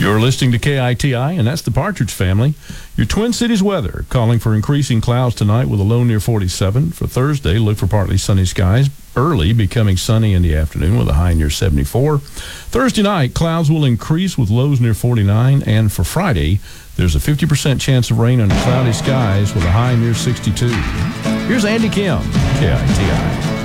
You're listening to KITI, and that's the Partridge Family. Your Twin Cities weather, calling for increasing clouds tonight with a low near 47. For Thursday, look for partly sunny skies, early becoming sunny in the afternoon with a high near 74. Thursday night, clouds will increase with lows near 49. And for Friday, there's a 50% chance of rain under cloudy skies with a high near 62. Here's Andy Kim, KITI.